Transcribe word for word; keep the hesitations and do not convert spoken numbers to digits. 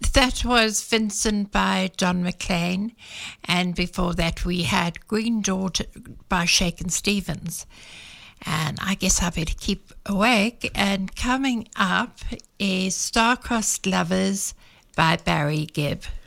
That was Vincent by Don McLean, and before that we had Green Daughter by Shakin' Stevens. And I guess I better keep awake. And coming up is Star-Crossed Lovers by Barry Gibb.